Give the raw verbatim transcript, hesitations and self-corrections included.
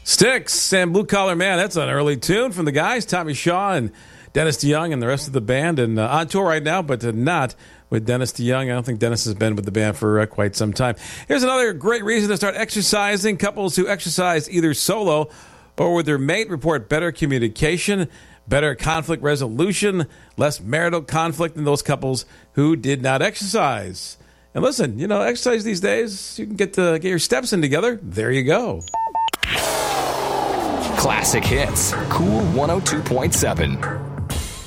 Styx and Blue Collar Man. That's an early tune from the guys, Tommy Shaw and Dennis DeYoung and the rest of the band. And uh, on tour right now, but uh, not with Dennis DeYoung. I don't think Dennis has been with the band for uh, quite some time. Here's another great reason to start exercising. Couples who exercise either solo or with their mate report better communication, better conflict resolution, less marital conflict than those couples who did not exercise. And listen, you know, exercise these days, you can get to get your steps in together. There you go. Classic Hits, Cool one oh two point seven.